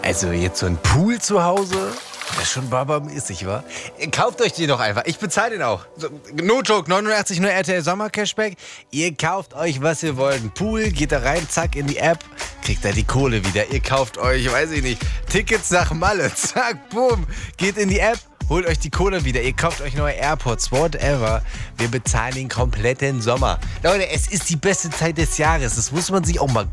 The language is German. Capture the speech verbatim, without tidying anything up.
Also jetzt so ein Pool zu Hause, das ist schon barbarmäßig, wa? Kauft euch den doch einfach. Ich bezahle den auch. So, no joke, neunundachtzig nur R T L Sommer-Cashback. Ihr kauft euch, was ihr wollt. Ein Pool, geht da rein, zack, in die App, kriegt da die Kohle wieder. Ihr kauft euch, weiß ich nicht, Tickets nach Malle, zack, boom, geht in die App. Holt euch die Kohle wieder, ihr kauft euch neue AirPods, whatever. Wir bezahlen den kompletten Sommer. Leute, es ist die beste Zeit des Jahres. Das muss man sich auch mal